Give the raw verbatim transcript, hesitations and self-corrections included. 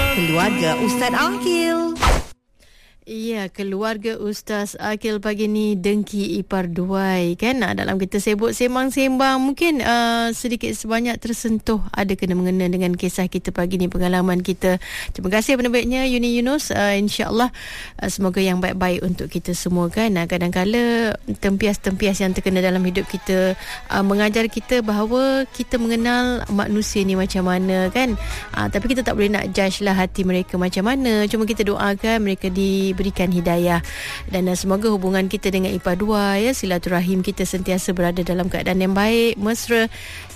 Keluarga Ustaz Akil. Ya, keluarga Ustaz Akil pagi ni dengki ipar duai kan. Dalam kita sibuk sembang-sembang, mungkin uh, sedikit sebanyak tersentuh ada kena-mengena dengan kisah kita pagi ni, pengalaman kita. Terima kasih penerbitnya Yuni Yunus. uh, InsyaAllah uh, semoga yang baik-baik untuk kita semua kan. uh, Kadang-kadang tempias-tempias yang terkena dalam hidup kita uh, mengajar kita bahawa kita mengenal manusia ni macam mana kan. uh, Tapi kita tak boleh nak judge lah hati mereka macam mana. Cuma kita doakan mereka di berikan hidayah, dan uh, semoga hubungan kita dengan ipar dua, ya, silaturahim kita sentiasa berada dalam keadaan yang baik, mesra.